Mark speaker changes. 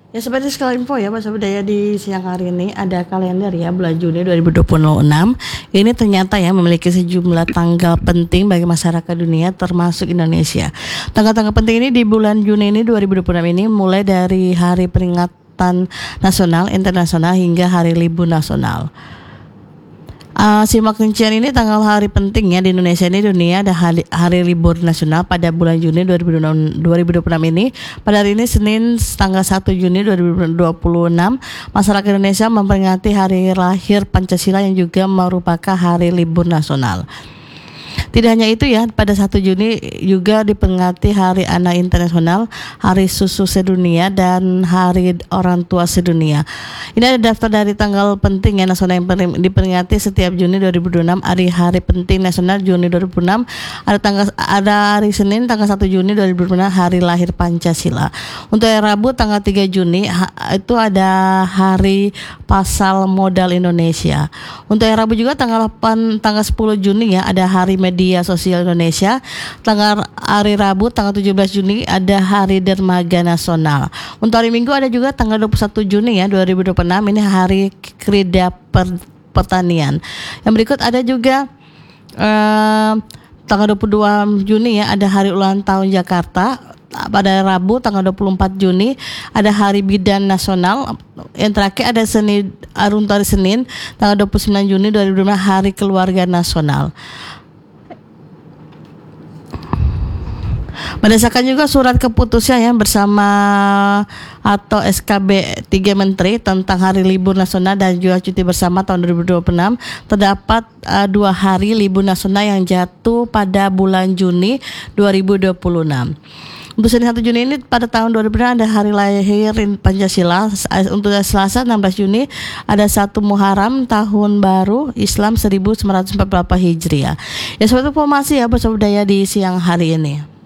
Speaker 1: Ya seperti skala info ya Pak Budaya di siang hari ini ada kalender ya bulan Juni 2026. Ini ternyata ya memiliki sejumlah tanggal penting bagi masyarakat dunia termasuk Indonesia. Tanggal-tanggal penting ini di bulan Juni ini 2026 ini mulai dari hari peringatan nasional, internasional hingga hari libur nasional. Simak rincian ini tanggal hari penting ya di Indonesia ini dunia ada hari libur nasional pada bulan Juni 2026 ini. Pada hari ini Senin tanggal 1 Juni 2026 masyarakat Indonesia memperingati hari lahir Pancasila yang juga merupakan hari libur nasional. Tidak hanya itu ya, pada 1 Juni juga diperingati Hari Anak Internasional, Hari Susu Sedunia, dan Hari Orang Tua Sedunia. Ini ada daftar dari tanggal penting ya nasional yang diperingati setiap Juni 2026. Hari penting nasional Juni 2026 ada hari Senin tanggal 1 Juni 2026 Hari Lahir Pancasila. Untuk hari Rabu tanggal 3 Juni itu ada Hari Pasar Modal Indonesia. Untuk hari Rabu juga tanggal 10 Juni ya ada Hari Media Sosial Indonesia. Hari Rabu tanggal 17 Juni ada Hari Dermaga Nasional. Untuk hari Minggu ada juga tanggal 21 Juni ya 2026 ini Hari Krida Pertanian. Yang berikut ada juga tanggal 22 Juni ya ada Hari Ulang Tahun Jakarta. Pada Rabu tanggal 24 Juni ada Hari Bidan Nasional. Yang terakhir ada untuk hari Senin tanggal 29 Juni 2025 Hari Keluarga Nasional. Berdasarkan juga surat keputusan yang bersama atau SKB 3 Menteri tentang Hari Libur Nasional dan juga cuti bersama tahun 2026, terdapat 2 hari libur nasional yang jatuh pada bulan Juni 2026. Untuk Senin 1 Juni ini pada tahun 2006 ada Hari Lahir Pancasila. Untuk Selasa 16 Juni ada 1 Muharram Tahun Baru Islam 1948 Hijriah. Ya seperti informasi ya Bersama Budaya di siang hari ini.